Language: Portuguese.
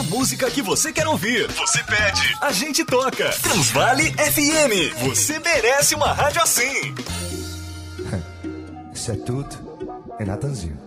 música que você quer ouvir. Você pede, a gente toca. Transvale FM. Você merece uma rádio assim. Isso é tudo. É Natanzinho.